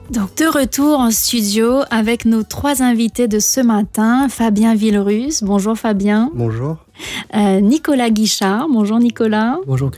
Donc de retour en studio avec nos 3 invités de ce matin. Fabien Villerusse, bonjour Fabien. Bonjour. Nicolas Guichard, bonjour Nicolas. Bonjour